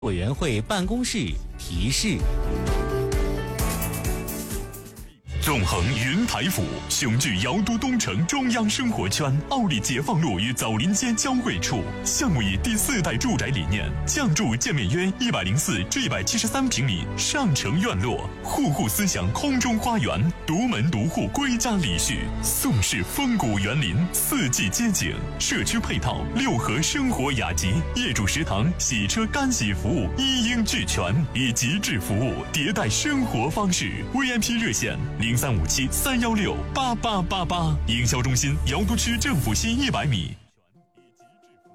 委员会办公室提示。 纵横云台府，雄踞瑶都东城中央生活圈，奥利解放路与枣林街交汇处。项目以第4代住宅理念，降筑建面约104至173平米上城院落，户户思想空中花园，独门独户归家礼序，宋式风骨园林，4季街景，社区配套6合生活雅集，业主食堂、洗车干洗服务一应俱全，以极致服务迭代生活方式。VIP 热线0357-316-8888，营销中心瑶都区政府西100米。